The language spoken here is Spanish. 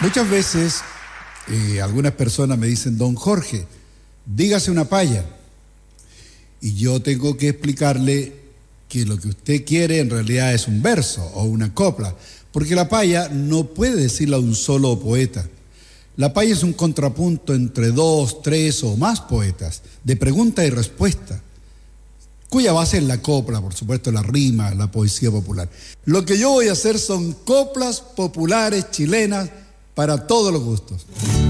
Muchas veces algunas personas me dicen, don Jorge, dígase una paya. Y yo tengo que explicarle que lo que usted quiere en realidad es un verso o una copla, porque la paya no puede decirla un solo poeta. La paya es un contrapunto entre 2, 3 o más poetas, de pregunta y respuesta, cuya base es la copla, por supuesto, la rima, la poesía popular. Lo que yo voy a hacer son coplas populares chilenas para todos los gustos.